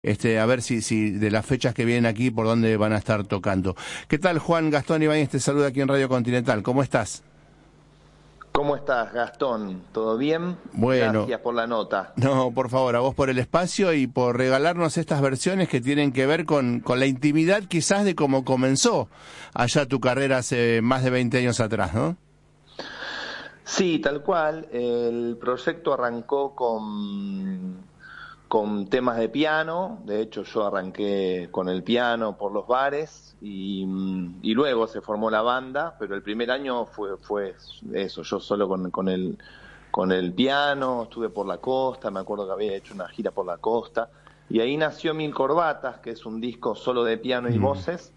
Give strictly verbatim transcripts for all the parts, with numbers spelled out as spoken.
Este, a ver si, si de las fechas que vienen aquí, por dónde van a estar tocando. ¿Qué tal, Juan? Gastón Ibáñez te saluda aquí en Radio Continental. ¿Cómo estás? ¿Cómo estás, Gastón? ¿Todo bien? Bueno. Gracias por la nota. No, por favor, a vos por el espacio y por regalarnos estas versiones que tienen que ver con, con la intimidad quizás de cómo comenzó allá tu carrera hace más de veinte años atrás, ¿no? Sí, tal cual. El proyecto arrancó con... con temas de piano. De hecho, yo arranqué con el piano por los bares y, y luego se formó la banda, pero el primer año fue fue eso, yo solo con, con el con el piano, estuve por la costa, me acuerdo que había hecho una gira por la costa, y ahí nació Mil Corbatas, que es un disco solo de piano y voces.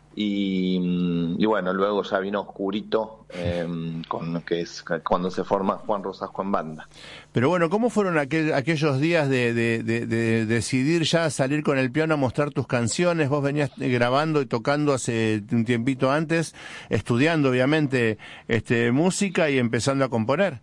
Y, y bueno, luego ya vino Oscurito, eh, con, que es cuando se forma Juan Rosasco en banda. Pero bueno, ¿cómo fueron aquel, aquellos días de, de, de, de decidir ya salir con el piano a mostrar tus canciones? Vos venías grabando y tocando hace un tiempito antes, estudiando obviamente este, música y empezando a componer.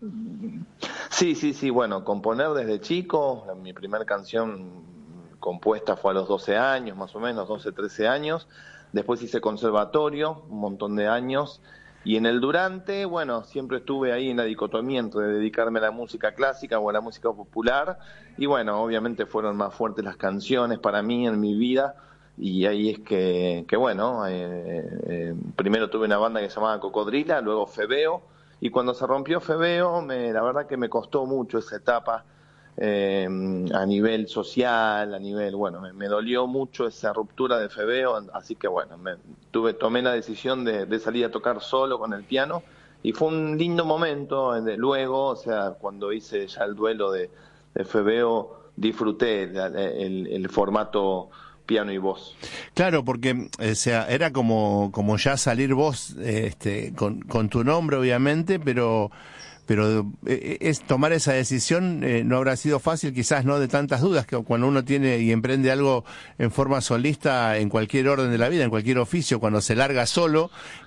Sí, sí, sí, bueno, componer desde chico. Mi primera canción compuesta fue a los doce años, más o menos, doce, trece años. Después hice conservatorio, un montón de años, y en el durante, bueno, siempre estuve ahí en la dicotomía entre dedicarme a la música clásica o a la música popular, y bueno, obviamente fueron más fuertes las canciones para mí en mi vida, y ahí es que, que bueno, eh, eh, primero tuve una banda que se llamaba Cocodrila, luego Febeo, y cuando se rompió Febeo, me, la verdad que me costó mucho esa etapa, Eh, a nivel social, a nivel, bueno, me, me dolió mucho esa ruptura de Febeo, así que bueno, me, tuve, tomé la decisión de, de salir a tocar solo con el piano, y fue un lindo momento, de, luego, o sea, cuando hice ya el duelo de, de Febeo, disfruté el, el, el formato piano y voz. Claro, porque o sea, era como, como ya salir vos este, con, con tu nombre, obviamente, pero... pero es tomar esa decisión eh, no habrá sido fácil, quizás no de tantas dudas, que cuando uno tiene y emprende algo en forma solista en cualquier orden de la vida, en cualquier oficio, cuando se larga solo,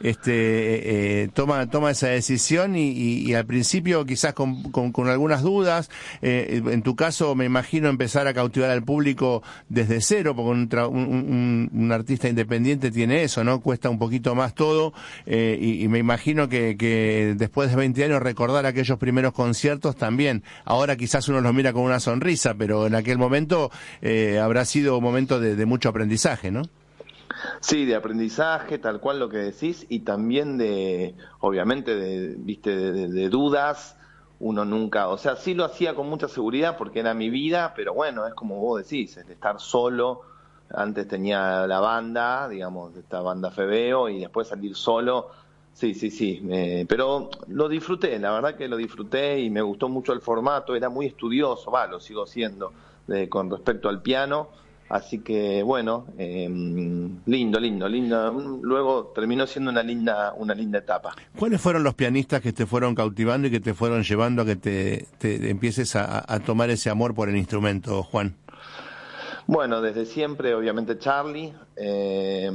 este eh, toma toma esa decisión y, y, y al principio quizás con, con, con algunas dudas, eh, en tu caso me imagino empezar a cautivar al público desde cero, porque un, un, un, un artista independiente tiene eso, ¿no? Cuesta un poquito más todo, eh, y, y me imagino que, que después de veinte años recordar aquellos primeros conciertos también, ahora quizás uno los mira con una sonrisa, pero en aquel momento eh, habrá sido un momento de, de mucho aprendizaje, ¿no? Sí, de aprendizaje, tal cual lo que decís, y también de, obviamente, de, viste, de, de, de dudas. Uno nunca, o sea, sí lo hacía con mucha seguridad porque era mi vida, pero bueno, es como vos decís, el estar solo. Antes tenía la banda, digamos, esta banda Febeo, y después salir solo. Sí, sí, sí, eh, pero lo disfruté, la verdad que lo disfruté y me gustó mucho el formato, era muy estudioso, va, lo sigo siendo eh, con respecto al piano, así que bueno, eh, lindo, lindo, lindo, luego terminó siendo una linda, una linda etapa. ¿Cuáles fueron los pianistas que te fueron cautivando y que te fueron llevando a que te, te empieces a, a tomar ese amor por el instrumento, Juan? Bueno, desde siempre, obviamente Charly, eh,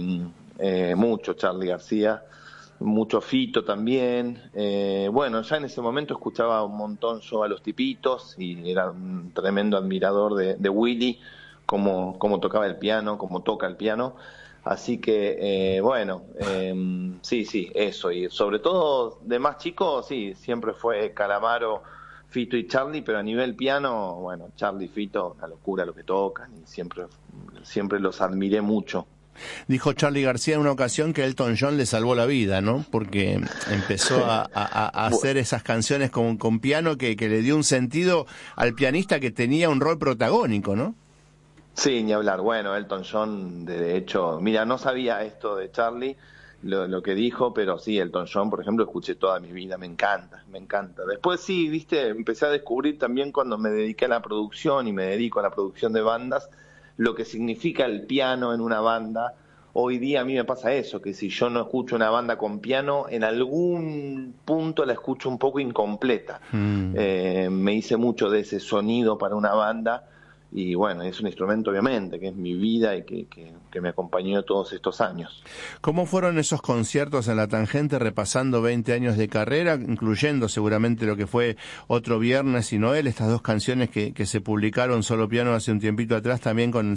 eh, mucho Charly García, mucho Fito también. Eh, bueno, ya en ese momento escuchaba un montón yo a los Tipitos y era un tremendo admirador de, de Willy, cómo, cómo tocaba el piano, cómo toca el piano. Así que, eh, bueno, eh, sí, sí, eso. Y sobre todo de más chico, sí, siempre fue Calamaro, Fito y Charly, pero a nivel piano, bueno, Charly y Fito, una locura lo que tocan y siempre, siempre los admiré mucho. Dijo Charly García en una ocasión que Elton John le salvó la vida, ¿no? Porque empezó a, a, a hacer esas canciones con, con piano que, que le dio un sentido al pianista que tenía un rol protagónico, ¿no? Sí, ni hablar. Bueno, Elton John, de hecho, mira, no sabía esto de Charly, lo, lo que dijo, pero sí, Elton John, por ejemplo, escuché toda mi vida, me encanta, me encanta. Después sí, viste, empecé a descubrir también cuando me dediqué a la producción y me dedico a la producción de bandas, lo que significa el piano en una banda. Hoy día a mí me pasa eso, que si yo no escucho una banda con piano, en algún punto la escucho un poco incompleta. Mm. Eh, me hice mucho de ese sonido para una banda y bueno, es un instrumento obviamente que es mi vida y que, que, que me acompañó todos estos años. ¿Cómo fueron esos conciertos en La Tangente repasando veinte años de carrera, incluyendo seguramente lo que fue Otro Viernes y Noel, estas dos canciones que, que se publicaron Solo Piano hace un tiempito atrás también con